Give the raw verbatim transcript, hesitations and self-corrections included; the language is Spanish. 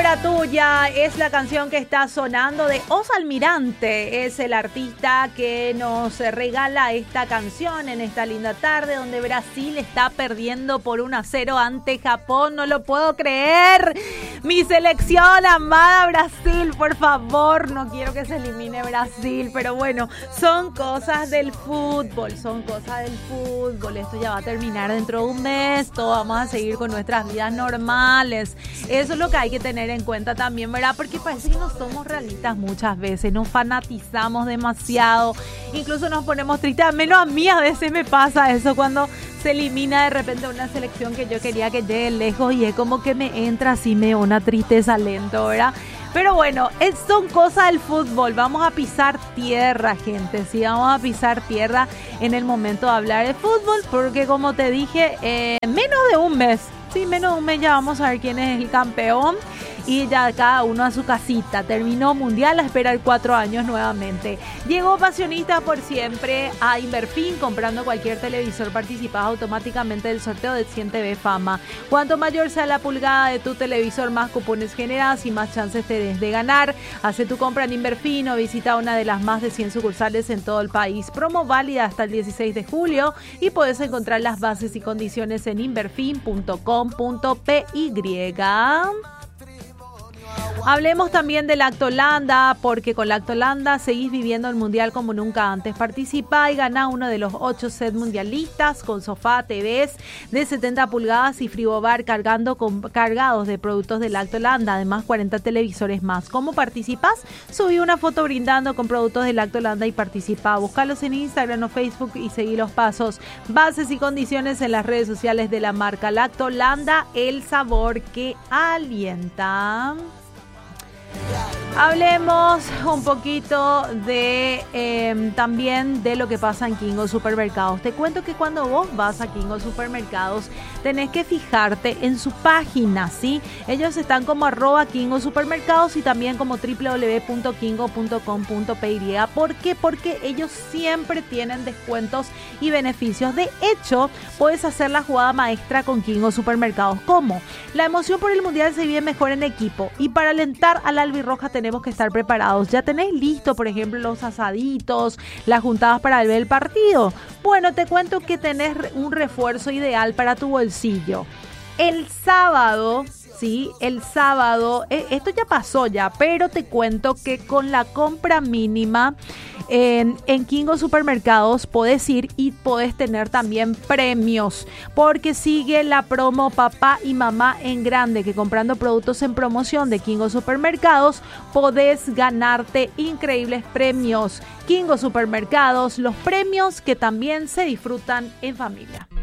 Palabra Tuya es la canción que está sonando de Os Almirante. Es el artista que nos regala esta canción en esta linda tarde donde Brasil está perdiendo por uno a cero ante Japón. No lo puedo creer. Mi selección amada Brasil, por favor. No quiero que se elimine Brasil, pero bueno, son cosas del fútbol. Son cosas del fútbol. Esto ya va a terminar dentro de un mes. Todos vamos a seguir con nuestras vidas normales. Eso es lo que hay que tener en cuenta también, ¿verdad? Porque parece que no somos realistas muchas veces, nos fanatizamos demasiado, incluso nos ponemos tristes, al menos a mí a veces me pasa eso cuando se elimina de repente una selección que yo quería que llegue lejos y es como que me entra así medio una tristeza lento, ¿verdad? Pero bueno, es, son cosas del fútbol, vamos a pisar tierra, gente, sí, vamos a pisar tierra en el momento de hablar de fútbol, porque como te dije, eh, menos de un mes, sí, menos de un mes ya vamos a ver quién es el campeón y ya cada uno a su casita. Terminó Mundial a esperar cuatro años nuevamente. Llegó Pasionista por siempre a Inverfin, comprando cualquier televisor participas automáticamente del sorteo de cien T V Fama. Cuanto mayor sea la pulgada de tu televisor, más cupones generas y más chances tenés de ganar. Hace tu compra en Inverfin o visita una de las más de cien sucursales en todo el país. Promo válida hasta el dieciséis de julio y puedes encontrar las bases y condiciones en inverfin punto com punto p y. Hablemos también de Lactolanda, porque con Lactolanda seguís viviendo el mundial como nunca antes. Participa y gana uno de los ocho sets mundialistas con sofá, T Vs de setenta pulgadas y frigobar cargando con, cargados de productos de Lactolanda. Además, cuarenta televisores más. ¿Cómo participas? Subí una foto brindando con productos de Lactolanda y participa. Búscalos en Instagram o Facebook y seguí los pasos. Bases y condiciones en las redes sociales de la marca Lactolanda, el sabor que alienta. Hablemos un poquito de eh, también de lo que pasa en Kingo Supermercados. Te cuento que cuando vos vas a Kingo Supermercados tenés que fijarte en su página, ¿sí? Ellos están como arroba Kingo Supermercados y también como doble u doble u doble u punto kingo punto com punto p y. ¿Por qué? Porque ellos siempre tienen descuentos y beneficios. De hecho, puedes hacer la jugada maestra con Kingo Supermercados. ¿Cómo? La emoción por el mundial se vive mejor en equipo y para alentar a la albirroja tenemos que estar preparados. ¿Ya tenéis listo, por ejemplo, los asaditos, las juntadas para ver el partido? Bueno, te cuento que tenés un refuerzo ideal para tu bolsillo. El sábado, sí, el sábado, eh, esto ya pasó ya, pero te cuento que con la compra mínima en, en Kingo Supermercados podés ir y podés tener también premios, porque sigue la promo Papá y Mamá en Grande, que comprando productos en promoción de Kingo Supermercados podés ganarte increíbles premios. Kingo Supermercados, los premios que también se disfrutan en familia.